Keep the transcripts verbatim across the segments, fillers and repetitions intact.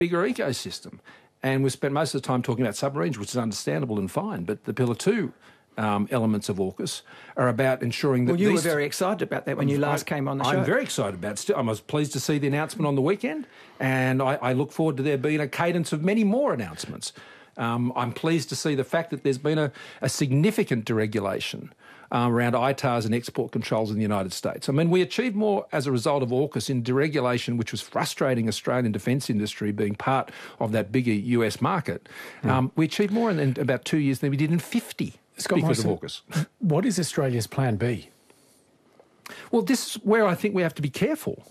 bigger ecosystem. And we've spent most of the time talking about submarines, which is understandable and fine, but the Pillar two um, elements of AUKUS are about ensuring that... Well, you these... were very excited about that when you last I, came on the I'm show. I'm very excited about it. I was pleased to see the announcement on the weekend, and I, I look forward to there being a cadence of many more announcements. Um, I'm pleased to see the fact that there's been a, a significant deregulation uh, around I T A Rs and export controls in the United States. I mean, we achieved more as a result of AUKUS in deregulation, which was frustrating Australian defence industry being part of that bigger U S market. Mm. Um, we achieved more in, in about two years than we did in fifty Scott because Morrison, of AUKUS. What is Australia's plan B? Well, this is where I think we have to be careful.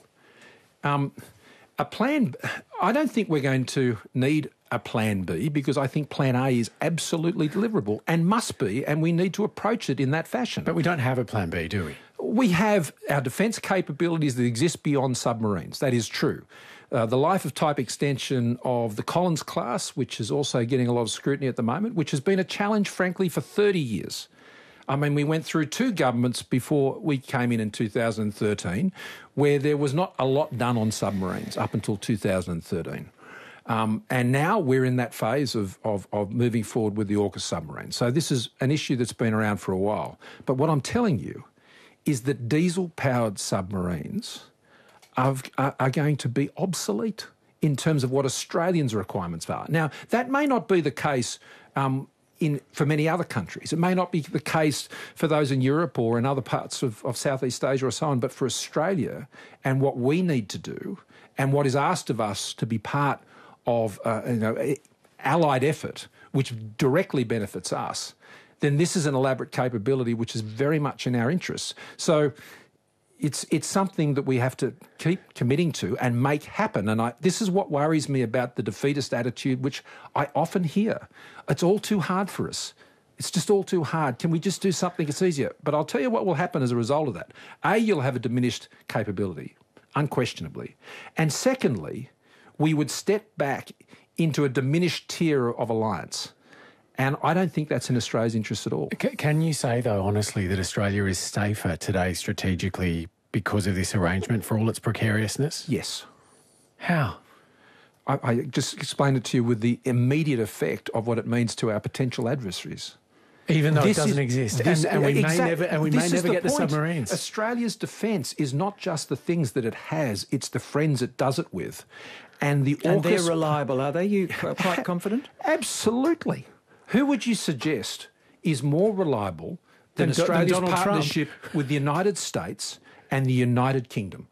Um, a plan... I don't think we're going to need a plan B, because I think plan A is absolutely deliverable and must be, and we need to approach it in that fashion. But we don't have a plan B, do we? We have our defence capabilities that exist beyond submarines. That is true. Uh, the life of type extension of the Collins class, which is also getting a lot of scrutiny at the moment, which has been a challenge, frankly, for thirty years. I mean, we went through two governments before we came in in two thousand thirteen, where there was not a lot done on submarines up until two thousand thirteen. Um, and now we're in that phase of, of, of moving forward with the AUKUS submarine. So this is an issue that's been around for a while. But what I'm telling you is that diesel-powered submarines are, are, are going to be obsolete in terms of what Australians' requirements are. Now, that may not be the case um, in for many other countries. It may not be the case for those in Europe or in other parts of, of Southeast Asia or so on, but for Australia and what we need to do and what is asked of us to be part of uh, you know, allied effort, which directly benefits us, then this is an elaborate capability which is very much in our interests. So it's it's something that we have to keep committing to and make happen. And I, this is what worries me about the defeatist attitude, which I often hear. It's all too hard for us. It's just all too hard. Can we just do something that's easier? But I'll tell you what will happen as a result of that. A, you'll have a diminished capability, unquestionably. And secondly, we would step back into a diminished tier of alliance. And I don't think that's in Australia's interest at all. C- can you say, though, honestly, that Australia is safer today strategically because of this arrangement for all its precariousness? Yes. How? I, I just explained it to you with the immediate effect of what it means to our potential adversaries. Even though This it doesn't is- exist, this- and, and we exact- may never, and we this may is never the get the point. submarines. Australia's defence is not just the things that it has; it's the friends it does it with, and the And they're AUKUS reliable, are they? You quite confident? Absolutely. Who would you suggest is more reliable than, Than Do- than Australia's Donald Trump? partnership with the United States and the United Kingdom?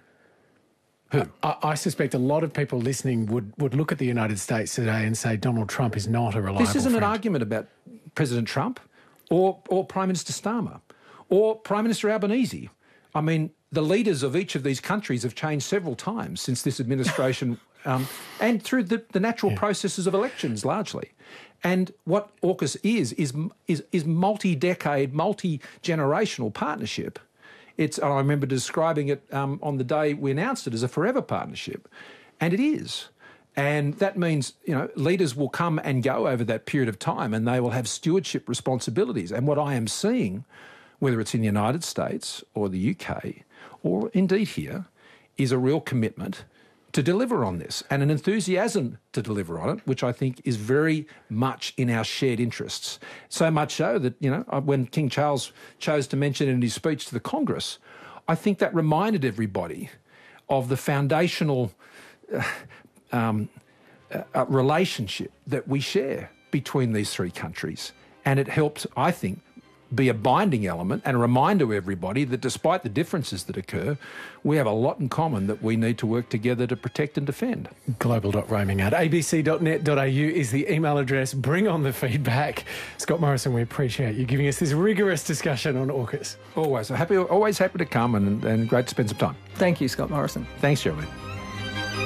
Who? I, I suspect a lot of people listening would, would look at the United States today and say Donald Trump is not a reliable This isn't friend. an argument about President Trump or, or Prime Minister Starmer or Prime Minister Albanese. I mean, the leaders of each of these countries have changed several times since this administration um, and through the, the natural yeah. processes of elections largely. And what AUKUS is, is, is, is multi-decade, multi-generational partnership. It's, I remember describing it um, on the day we announced it as a forever partnership. And it is. And that means, you know, leaders will come and go over that period of time and they will have stewardship responsibilities. And what I am seeing, whether it's in the United States or the U K or indeed here, is a real commitment to deliver on this and an enthusiasm to deliver on it, which I think is very much in our shared interests. So much so that, you know, when King Charles chose to mention it in his speech to the Congress, I think that reminded everybody of the foundational uh, um, uh, relationship that we share between these three countries. And it helped, I think, be a binding element and a reminder to everybody that despite the differences that occur, we have a lot in common that we need to work together to protect and defend. global dot roaming at a b c dot net dot a u is the email address. Bring on the feedback. Scott Morrison, we appreciate you giving us this rigorous discussion on AUKUS. Always happy, always happy to come and, and great to spend some time. Thank you, Scott Morrison. Thanks, Jeremy.